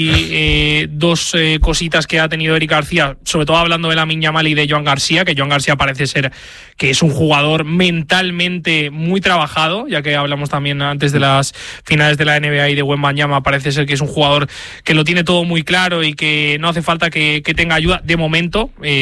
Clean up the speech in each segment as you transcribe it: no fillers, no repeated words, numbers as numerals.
dos cositas que ha tenido Eric García, sobre todo hablando de Lamine Yamal y de Joan García, que Joan García parece ser que es un jugador mentalmente muy trabajado, ya que hablamos también antes de las finales de la NBA y de Wembanyama, parece ser que es un jugador que lo tiene todo muy claro y que no hace falta que tenga ayuda de momento. Yo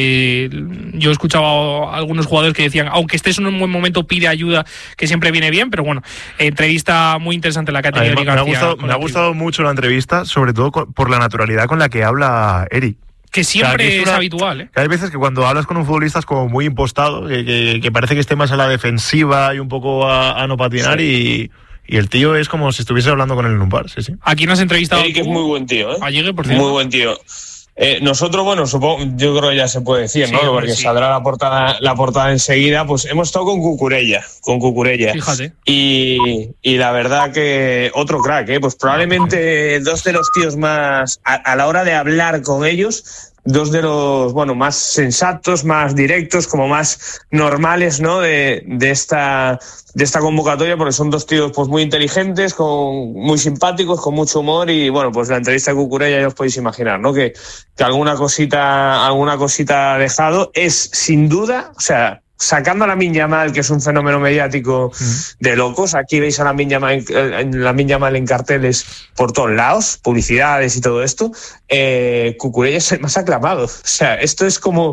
he escuchado a algunos jugadores que decían, aunque estés en un buen momento, pide ayuda, que siempre viene bien, pero bueno, entrevista muy interesante la que ha tenido Eric García. Me ha gustado mucho la entrevista, sobre todo por la naturalidad con la que habla Eric. Que siempre es habitual, ¿eh? Que hay veces que cuando hablas con un futbolista es como muy impostado, que parece que esté más a la defensiva y un poco a no patinar, sí. Y el tío es como si estuviese hablando con él en un bar, sí. Aquí nos has entrevistado. Eric es muy buen tío, ¿eh? Llegue, por cierto. Muy buen tío. Nosotros, bueno, supongo, yo creo que ya se puede decir, sí, ¿no? Porque sí, saldrá la portada enseguida. Pues hemos estado con Cucurella. Fíjate. Y la verdad que otro crack, ¿eh? Pues probablemente dos de los tíos más, a la hora de hablar con ellos, dos de los, bueno, más sensatos, más directos, como más normales, ¿no? De esta convocatoria, porque son dos tíos pues muy inteligentes, muy simpáticos, con mucho humor, y bueno, pues la entrevista de Cucurella ya os podéis imaginar, ¿no? Que alguna cosita ha dejado. Es sin duda, o sea, sacando a Lamine Yamal, que es un fenómeno mediático de locos. Aquí veis a Lamine Yamal en carteles por todos lados, publicidades y todo esto. Cucurella es el más aclamado. O sea, esto es como...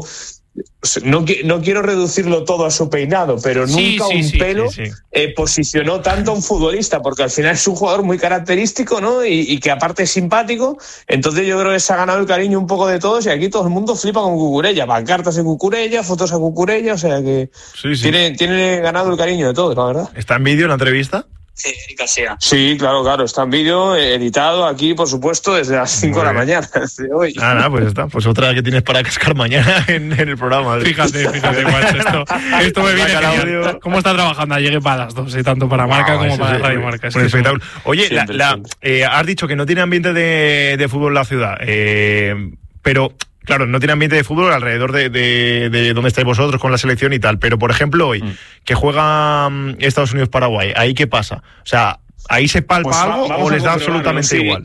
No quiero reducirlo todo a su peinado, pero nunca un pelo posicionó tanto a un futbolista, porque al final es un jugador muy característico, ¿no? Y que aparte es simpático. Entonces yo creo que se ha ganado el cariño un poco de todos, y aquí todo el mundo flipa con Cucurella, pancartas de Cucurella, fotos a Cucurella, o sea que tiene ganado el cariño de todos, la verdad. ¿Está en vídeo la entrevista? Sí, Eric García. Sí, claro, está en vídeo, editado aquí, por supuesto, desde las 5 de la mañana de hoy. Pues está, pues otra que tienes para cascar mañana en el programa. Fíjate, macho, esto me viene genial. ¿Cómo está trabajando? Llegué para las dos, tanto para Marca como para Radio Marca. Un espectáculo. Oye, has dicho que no tiene ambiente de fútbol la ciudad, pero... Claro, no tiene ambiente de fútbol alrededor de donde estáis vosotros con la selección y tal, pero por ejemplo hoy, que juega Estados Unidos-Paraguay, ¿ahí qué pasa? O sea, ¿ahí se palpa algo o les da absolutamente igual?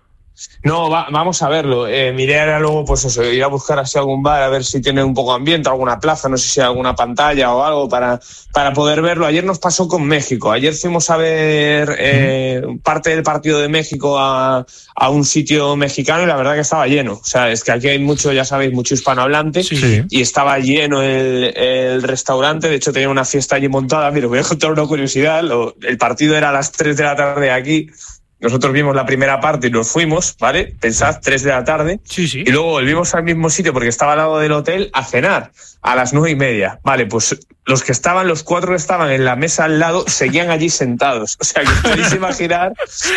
No, vamos a verlo. Mi idea era luego, pues eso, ir a buscar así algún bar, a ver si tiene un poco de ambiente, alguna plaza, no sé si hay alguna pantalla o algo para poder verlo. Ayer nos pasó con México. Ayer fuimos a ver parte del partido de México a un sitio mexicano, y la verdad que estaba lleno. O sea, es que aquí hay mucho, ya sabéis, mucho hispanohablante, y estaba lleno el restaurante. De hecho, tenía una fiesta allí montada. Mira, voy a contar una curiosidad. El partido era a las 3 de la tarde aquí. Nosotros vimos la primera parte y nos fuimos, ¿vale? Pensad, 3 de la tarde. Sí. Y luego volvimos al mismo sitio, porque estaba al lado del hotel, a cenar a las 9:30. Vale, pues los 4 que estaban en la mesa al lado seguían allí sentados. O sea, que podéis imaginar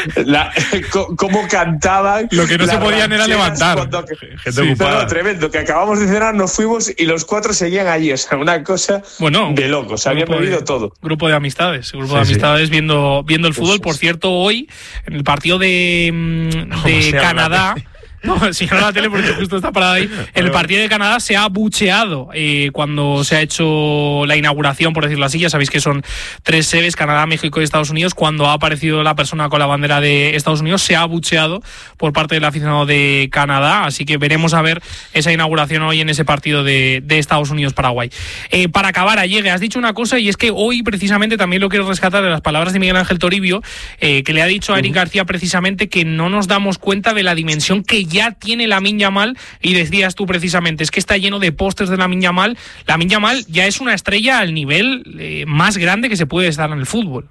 cómo cantaban. Lo que no se podían era levantar. Pero tremendo, que acabamos de cenar, nos fuimos y los 4 seguían allí. O sea, una cosa de locos. Se habían bebido todo. Grupo de amistades viendo el fútbol. Por cierto, hoy, en el partido de Canadá... No, si no la tele, porque justo está parada ahí. En el partido de Canadá se ha bucheado cuando se ha hecho la inauguración, por decirlo así. Ya sabéis que son 3 sedes, Canadá, México y Estados Unidos. Cuando ha aparecido la persona con la bandera de Estados Unidos, se ha bucheado por parte del aficionado de Canadá. Así que veremos a ver esa inauguración hoy en ese partido de Estados Unidos-Paraguay. Para acabar, Allegue, has dicho una cosa, y es que hoy precisamente también lo quiero rescatar de las palabras de Miguel Ángel Toribio, que le ha dicho a Eric García precisamente que no nos damos cuenta de la dimensión que ya tiene Lamine Yamal, y decías tú precisamente, es que está lleno de pósters de Lamine Yamal. Lamine Yamal ya es una estrella al nivel más grande que se puede estar en el fútbol.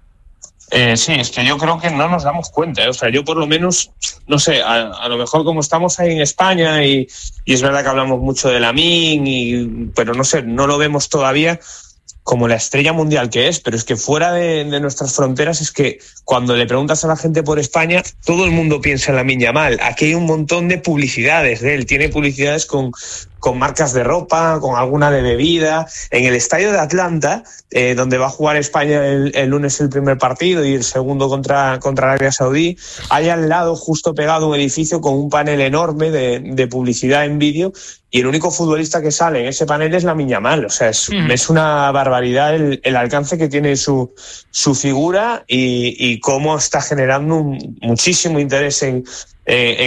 Sí, es que yo creo que no nos damos cuenta, O sea, yo por lo menos, no sé, a lo mejor como estamos ahí en España y es verdad que hablamos mucho de Lamine, pero no sé, no lo vemos todavía como la estrella mundial que es, pero es que fuera de nuestras fronteras, es que cuando le preguntas a la gente por España, todo el mundo piensa en Lamine Yamal. Aquí hay un montón de publicidades de él, tiene publicidades con marcas de ropa, con alguna de bebida. En el estadio de Atlanta, donde va a jugar España el lunes el primer partido y el segundo contra Arabia Saudí, hay al lado, justo pegado, un edificio con un panel enorme de publicidad en vídeo, y el único futbolista que sale en ese panel es Lamine Yamal. O sea, es una barbaridad el alcance que tiene su figura y cómo está generando muchísimo interés en